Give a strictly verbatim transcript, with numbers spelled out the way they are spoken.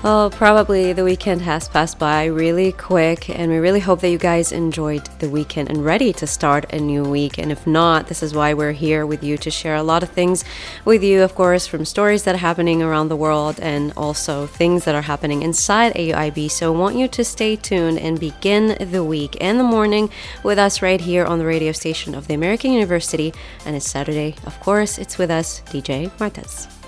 Well, probably the weekend has passed by really quick, and we really hope that you guys enjoyed the weekend and ready to start a new week. And if not, this is why we're here with you to share a lot of things with you, of course, from stories that are happening around the world and also things that are happening inside A U I B. So I want you to stay tuned and begin the week and the morning with us right here on the radio station of the American University. And it's Saturday, of course, it's with us, D J Martez.